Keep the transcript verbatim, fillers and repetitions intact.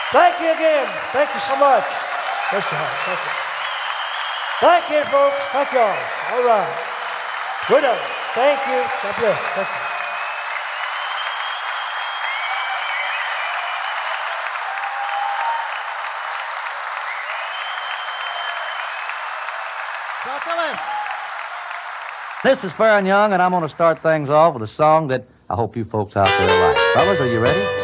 Thank you again. Thank you so much. Bless your heart. Thank you. Thank you, folks. Thank you all. All right. Good of it. Thank you. God bless. Thank you. This is Farron Young, and I'm going to start things off with a song that I hope you folks out there like. Fellas, are you ready?